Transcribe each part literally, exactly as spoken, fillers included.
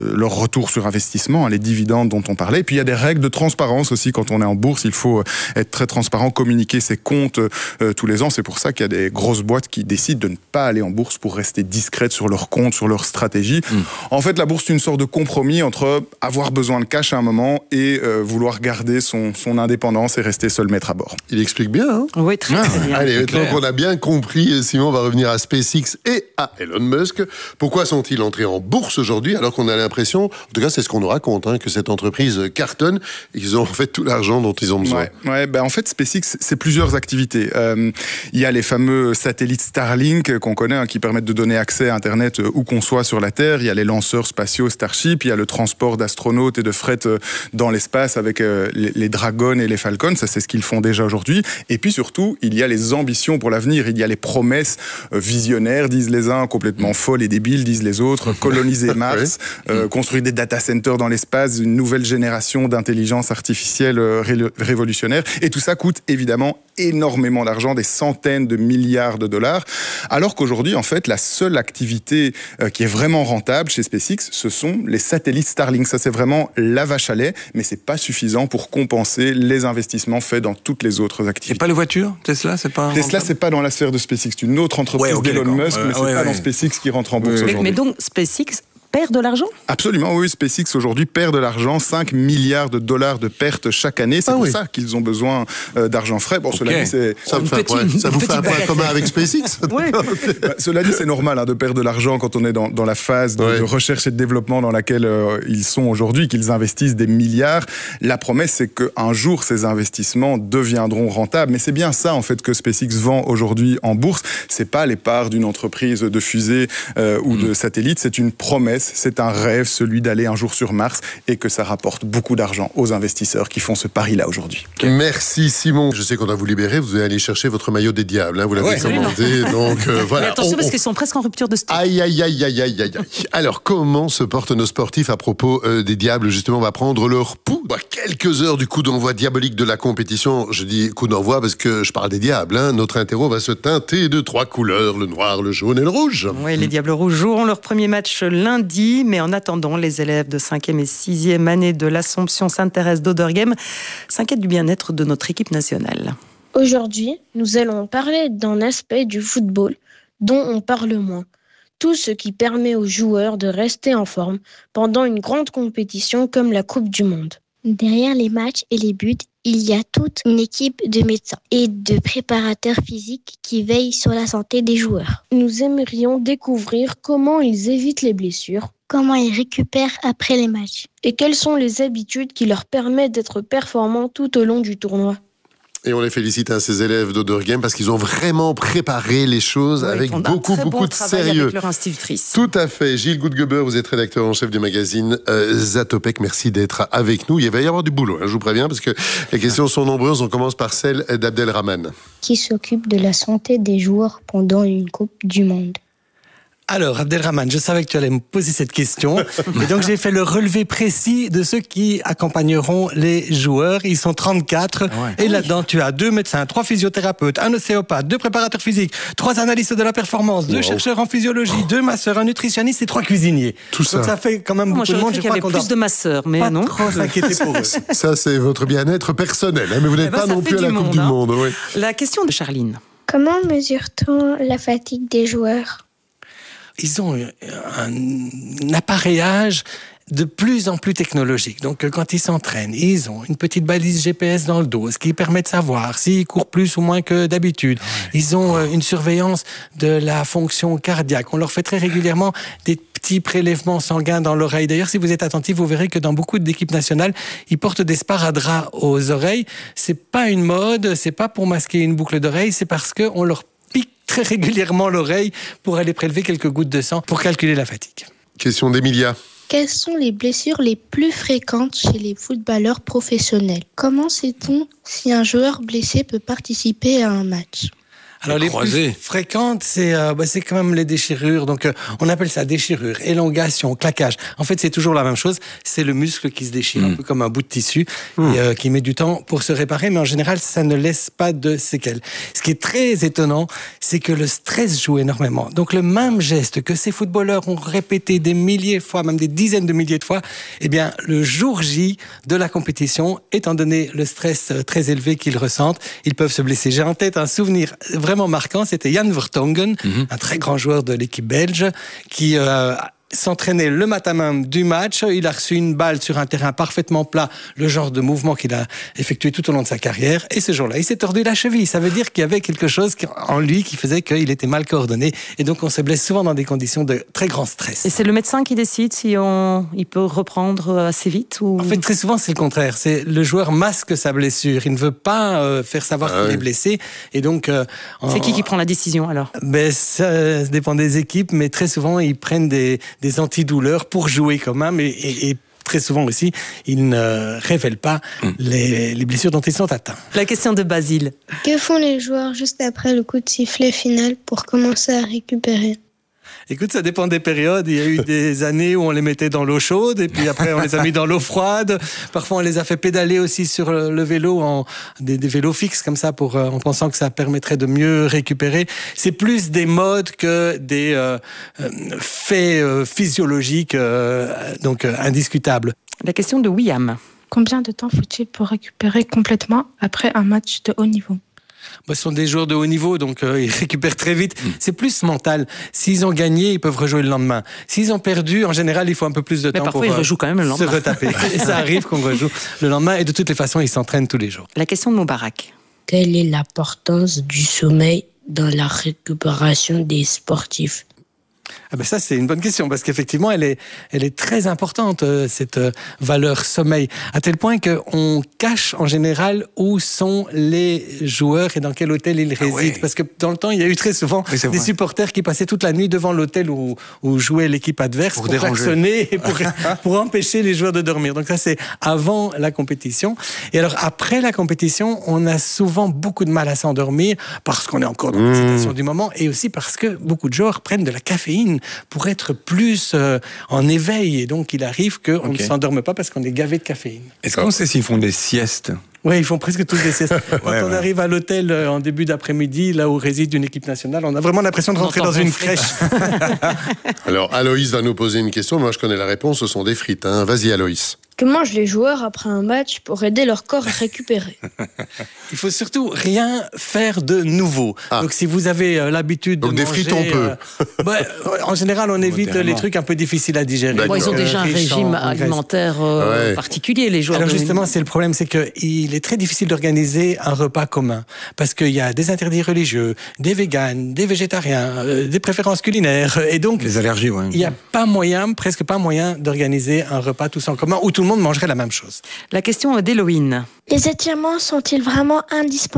leur retour sur investissement, les dividendes dont on parlait. Et puis il y a des règles de transparence aussi quand on est en bourse. Il faut être très transparent, communiquer ses comptes euh, tous les ans. C'est pour ça qu'il y a des grosses boîtes qui décident de ne pas aller en bourse pour rester discrètes sur leurs comptes, sur leur stratégie. Mmh. En fait, la bourse, c'est une sorte de compromis entre avoir besoin de cash à un moment et euh, vouloir garder son, son indépendance et rester seul maître à bord. Il explique bien, hein ? Oui, très, très bien. Allez, maintenant qu'on a bien compris, Simon, on va revenir à SpaceX et à Elon Musk. Pourquoi sont-ils entrés en bourse aujourd'hui alors qu'on a l'impression, en tout cas c'est ce qu'on nous raconte, hein, que cette entreprise cartonne et qu'ils ont en fait tout l'argent dont ils ont besoin. Ouais, ouais, ben en fait SpaceX c'est plusieurs activités. Euh, il y a les fameux satellites Starlink qu'on connaît, hein, qui permettent de donner accès à Internet où qu'on soit sur la Terre. Il y a les lanceurs spatiaux Starship, il y a le transport d'astronautes et de fret dans l'espace avec euh, les, les Dragon et les Falcon. Ça c'est ce qu'ils font déjà aujourd'hui. Et puis surtout il y a les ambitions pour l'avenir. Il y a les promesses euh, visionnaires, disent les uns, complètement folles et débiles, disent les autres. Coloniser Mars, oui. euh, construire des data centers dans l'espace, une nouvelle génération d'intelligence artificielle euh, ré- révolutionnaire. Et tout ça coûte évidemment énormément d'argent, des centaines de milliards de dollars. Alors qu'aujourd'hui, en fait, la seule activité euh, qui est vraiment rentable chez SpaceX, ce sont les satellites Starlink. Ça, c'est vraiment la vache à lait, mais c'est pas suffisant pour compenser les investissements faits dans toutes les autres activités. Et pas les voitures, Tesla, c'est pas Tesla, c'est pas dans la sphère de SpaceX. C'est une autre entreprise ouais, okay, d'Elon Musk, euh, mais c'est ouais, pas ouais. dans SpaceX qui rentre en bourse mais, aujourd'hui. Mais donc, SpaceX perd de l'argent ? Absolument, oui. SpaceX aujourd'hui perd de l'argent, cinq milliards de dollars de pertes chaque année. C'est ah, pour oui. ça qu'ils ont besoin euh, d'argent frais. Bon, okay. cela dit, c'est... Ça, me fait petite, ça vous fait un point commun avec SpaceX ? Oui. bah, cela dit, c'est normal hein, de perdre de l'argent quand on est dans, dans la phase de, ouais. de recherche et de développement dans laquelle euh, ils sont aujourd'hui, qu'ils investissent des milliards. La promesse, c'est qu'un jour, ces investissements deviendront rentables. Mais c'est bien ça, en fait, que SpaceX vend aujourd'hui en bourse. C'est pas les parts d'une entreprise de fusée euh, ou mmh. de satellite. C'est une promesse. C'est un rêve, celui d'aller un jour sur Mars et que ça rapporte beaucoup d'argent aux investisseurs qui font ce pari-là aujourd'hui. Okay. Merci Simon. Je sais qu'on va vous libérer, vous allez aller chercher votre maillot des diables, hein, vous l'avez ouais, commandé, donc euh, voilà. Mais attention on, parce on... qu'ils sont presque en rupture de stock. Aïe, aïe, aïe, aïe, aïe, aïe. Alors, comment se portent nos sportifs à propos euh, des diables ? Justement, on va prendre leur pouls. Bah, quelques heures du coup d'envoi diabolique de la compétition. Je dis coup d'envoi parce que je parle des diables. Hein. Notre interro va se teinter de trois couleurs, le noir, le jaune et le rouge. Oui, les Diables Rouges joueront leur premier match lundi. Mais en attendant, les élèves de cinquième et sixième année de l'Assomption Sainte-Thérèse d'Oderghem s'inquiètent du bien-être de notre équipe nationale. Aujourd'hui, nous allons parler d'un aspect du football dont on parle moins. Tout ce qui permet aux joueurs de rester en forme pendant une grande compétition comme la Coupe du Monde. Derrière les matchs et les buts, il y a toute une équipe de médecins et de préparateurs physiques qui veillent sur la santé des joueurs. Nous aimerions découvrir comment ils évitent les blessures, comment ils récupèrent après les matchs et quelles sont les habitudes qui leur permettent d'être performants tout au long du tournoi. Et on les félicite à ces élèves d'Oderghem parce qu'ils ont vraiment préparé les choses oui, avec beaucoup, beaucoup bon de sérieux. Avec leur institutrice. Tout à fait. Gilles Goudgeber, vous êtes rédacteur en chef du magazine euh, Zatopek. Merci d'être avec nous. Il va y avoir du boulot, hein, je vous préviens, parce que les questions sont nombreuses. On commence par celle d'Abdelrahman. Qui s'occupe de la santé des joueurs pendant une Coupe du Monde ? Alors, Abdelrahman, je savais que tu allais me poser cette question. Et donc, j'ai fait le relevé précis de ceux qui accompagneront les joueurs. Ils sont trente-quatre. Ah ouais. Et là-dedans, tu as deux médecins, trois physiothérapeutes, un ostéopathe, deux préparateurs physiques, trois analystes de la performance, deux wow. chercheurs en physiologie, deux masseurs, un nutritionniste et trois cuisiniers. Tout ça. Donc, ça fait quand même Moi, beaucoup de monde. Je crois qu'il y avait plus de masseurs, mais pas non. trop s'inquiéter pour eux. Ça, c'est votre bien-être personnel. Hein, mais vous n'êtes eh ben, pas non plus à la monde, Coupe hein. du Monde. Oui. La question de Charline. Comment mesure-t-on la fatigue des joueurs ? Ils ont un appareillage de plus en plus technologique. Donc, quand ils s'entraînent, ils ont une petite balise G P S dans le dos, ce qui permet de savoir s'ils courent plus ou moins que d'habitude. Ouais. Ils ont une surveillance de la fonction cardiaque. On leur fait très régulièrement des petits prélèvements sanguins dans l'oreille. D'ailleurs, si vous êtes attentif, vous verrez que dans beaucoup d'équipes nationales, ils portent des sparadraps aux oreilles. C'est pas une mode, c'est pas pour masquer une boucle d'oreille, c'est parce qu'on leur très régulièrement l'oreille pour aller prélever quelques gouttes de sang pour calculer la fatigue. Question d'Emilia. Quelles sont les blessures les plus fréquentes chez les footballeurs professionnels ? Comment sait-on si un joueur blessé peut participer à un match ? Alors les, les plus fréquentes, c'est euh, bah, c'est quand même les déchirures. Donc euh, on appelle ça déchirure, élongation, claquage. En fait, c'est toujours la même chose. C'est le muscle qui se déchire, mmh. un peu comme un bout de tissu, mmh. et, euh, qui met du temps pour se réparer. Mais en général, ça ne laisse pas de séquelles. Ce qui est très étonnant, c'est que le stress joue énormément. Donc le même geste que ces footballeurs ont répété des milliers de fois, même des dizaines de milliers de fois, eh bien le jour J de la compétition, étant donné le stress très élevé qu'ils ressentent, ils peuvent se blesser. J'ai en tête un souvenir vraiment marquant, c'était Jan Vertonghen, mm-hmm. un très grand joueur de l'équipe belge, qui euh, s'entraînait le matin même du match. Il a reçu une balle sur un terrain parfaitement plat, le genre de mouvement qu'il a effectué tout au long de sa carrière. Et ce jour-là, il s'est tordu la cheville. Ça veut dire qu'il y avait quelque chose en lui qui faisait qu'il était mal coordonné. Et donc, on se blesse souvent dans des conditions de très grand stress. Et c'est le médecin qui décide si on, il peut reprendre assez vite ou... En fait, très souvent, c'est le contraire. C'est le joueur masque sa blessure. Il ne veut pas euh, faire savoir ah qu'il oui. est blessé. Et donc, euh, c'est en... qui qui prend la décision alors? Ben, ça, ça dépend des équipes, mais très souvent, ils prennent des des antidouleurs pour jouer quand même et, et, et très souvent aussi, ils ne révèlent pas mmh. les, les blessures dont ils sont atteints. La question de Basile. Que font les joueurs juste après le coup de sifflet final pour commencer à récupérer ? Écoute, ça dépend des périodes. Il y a eu des années où on les mettait dans l'eau chaude et puis après on les a mis dans l'eau froide. Parfois on les a fait pédaler aussi sur le vélo, en des, des vélos fixes comme ça, pour, en pensant que ça permettrait de mieux récupérer. C'est plus des modes que des euh, faits euh, physiologiques, euh, donc euh, indiscutables. La question de William. Combien de temps faut-il pour récupérer complètement après un match de haut niveau ? Bah, ce sont des joueurs de haut niveau, donc euh, ils récupèrent très vite. Mmh. C'est plus mental. S'ils ont gagné, ils peuvent rejouer le lendemain. S'ils ont perdu, en général, il faut un peu plus de Mais temps parfois, pour ils rejouent quand même le lendemain. se retaper. Et ça arrive qu'on rejoue le lendemain. Et de toutes les façons, ils s'entraînent tous les jours. La question de Moubarak. Quelle est l'importance du sommeil dans la récupération des sportifs ? Ah ben ça, c'est une bonne question, parce qu'effectivement, elle est, elle est très importante, euh, cette euh, valeur sommeil, à tel point qu'on cache en général où sont les joueurs et dans quel hôtel ils résident. Ah ouais. Parce que dans le temps, il y a eu très souvent oui, des vrai. supporters qui passaient toute la nuit devant l'hôtel où, où jouait l'équipe adverse pour, pour klaxonner et pour, pour empêcher les joueurs de dormir. Donc ça, c'est avant la compétition. Et alors, après la compétition, on a souvent beaucoup de mal à s'endormir parce qu'on est encore dans l'excitation mmh. du moment et aussi parce que beaucoup de joueurs prennent de la caféine pour être plus euh, en éveil. Et donc, il arrive qu'on okay. ne s'endorme pas parce qu'on est gavé de caféine. Est-ce qu'on sait s'ils font des siestes ? Oui, ils font presque tous des siestes. Quand ouais, on ouais. arrive à l'hôtel en début d'après-midi, là où réside une équipe nationale, on a vraiment l'impression de rentrer dans une crèche. Alors, Aloïs va nous poser une question. Moi, je connais la réponse. Ce sont des frites. Hein. Vas-y, Aloïs. Que mangent les joueurs après un match pour aider leur corps à récupérer ? Il faut surtout rien faire de nouveau. Ah. Donc, si vous avez euh, l'habitude de Donc, manger... des frites, on peut. Euh, bah, en général, on évite les trucs un peu difficiles à digérer. Bon, ils ont déjà un régime alimentaire euh, ouais. particulier, les joueurs. Alors, de... justement, c'est le problème, c'est qu'il est très difficile d'organiser un repas commun. Parce qu'il y a des interdits religieux, des véganes, des végétariens, euh, des préférences culinaires. Et donc, les allergies, ouais. il n'y a pas moyen, presque pas moyen, d'organiser un repas tous en commun où tout le monde mangerait la même chose. La question d'Héloïne. Les étirements sont-ils vraiment indispensables ?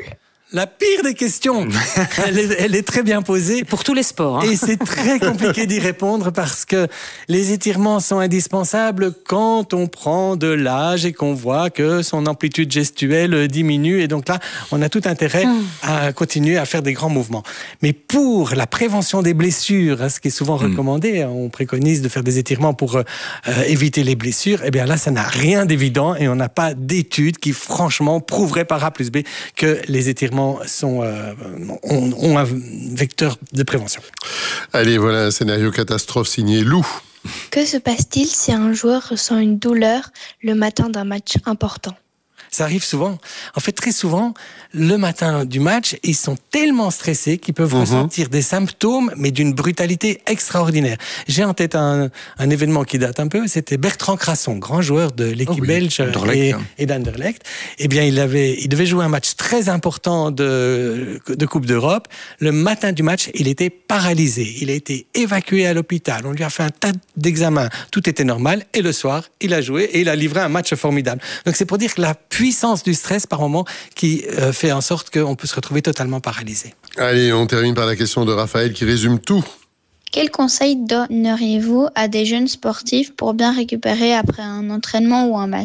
La pire des questions, elle est, elle est très bien posée. Pour tous les sports. Hein. Et c'est très compliqué d'y répondre parce que les étirements sont indispensables quand on prend de l'âge et qu'on voit que son amplitude gestuelle diminue. Et donc là, on a tout intérêt mmh. à continuer à faire des grands mouvements. Mais pour la prévention des blessures, hein, ce qui est souvent mmh. recommandé, on préconise de faire des étirements pour euh, éviter les blessures. Eh bien là, ça n'a rien d'évident et on n'a pas d'études qui franchement prouveraient par A plus B que les étirements Sont, euh, ont, ont un vecteur de prévention. Allez, voilà un scénario catastrophe signé Lou. Que se passe-t-il si un joueur ressent une douleur le matin d'un match important ? Ça arrive souvent. En fait, très souvent, le matin du match, ils sont tellement stressés qu'ils peuvent mmh. ressentir des symptômes, mais d'une brutalité extraordinaire. J'ai en tête un, un événement qui date un peu, c'était Bertrand Crasson, grand joueur de l'équipe oh oui, belge et, et d'Anderlecht. Eh bien, il, avait, il devait jouer un match très important de, de Coupe d'Europe. Le matin du match, il était paralysé. Il a été évacué à l'hôpital. On lui a fait un tas d'examens. Tout était normal. Et le soir, il a joué et il a livré un match formidable. Donc, c'est pour dire que la puissance du stress par moment qui euh, fait en sorte qu'on peut se retrouver totalement paralysé. Allez, on termine par la question de Raphaël qui résume tout. Quels conseils donneriez-vous à des jeunes sportifs pour bien récupérer après un entraînement ou un match ?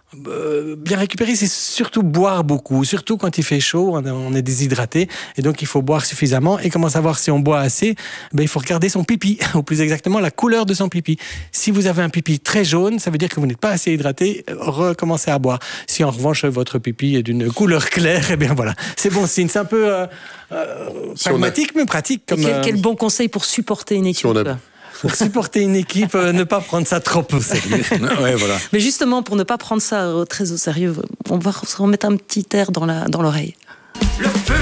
Euh, bien récupérer, c'est surtout boire beaucoup, surtout quand il fait chaud, on est déshydraté, et donc il faut boire suffisamment. Et comment savoir si on boit assez? Ben, il faut regarder son pipi, ou plus exactement la couleur de son pipi. Si vous avez un pipi très jaune, ça veut dire que vous n'êtes pas assez hydraté, recommencez à boire. Si en revanche votre pipi est d'une couleur claire, eh bien voilà, c'est bon signe. C'est un peu euh, euh, Si pragmatique, mais pratique. Comme, quel, euh, quel bon conseil pour supporter une équipe. Si on a- Pour supporter une équipe, euh, ne pas prendre ça trop au sérieux. Ouais, voilà. Mais justement, pour ne pas prendre ça euh, très au sérieux, on va se remettre un petit air dans la, dans l'oreille.